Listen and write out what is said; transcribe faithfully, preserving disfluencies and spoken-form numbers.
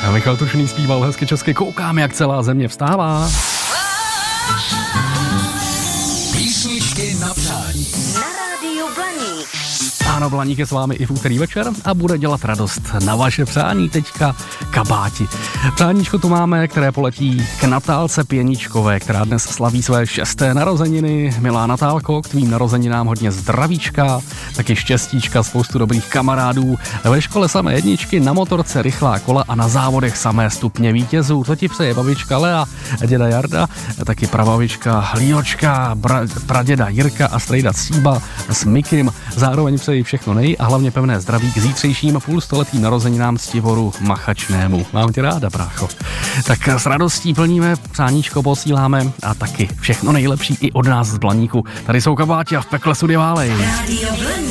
Michal Tučný zpíval hezky česky Koukám, jak celá země vstává. Písničky na přání. Na rádiu Blaník. Ano, Blaník je s vámi i v úterý večer a bude dělat radost na vaše přání teďka kabáti. Přáníčko tu máme, které poletí k Natálce Pěničkové, která dnes slaví své šesté narozeniny. Milá Natálko, k tvým narozeninám hodně zdravíčka, taky štěstíčka, spoustu dobrých kamarádů. Ve škole samé jedničky, na motorce rychlá kola a na závodech samé stupně vítězů. To ti přeje babička Lea, děda Jarda, taky prababička Líočka, bra- praděda Jirka a strejda Cíba s Mikim. Zároveň přeji všechno nej a hlavně pevné zdraví k zítřejším půlstoletým narozeninám Ctiboru Machačnému. Mám tě ráda, brácho. Tak s radostí plníme, přáníčko posíláme a taky všechno nejlepší i od nás z Blaníku. Tady jsou kabáti a v pekle sudy válej.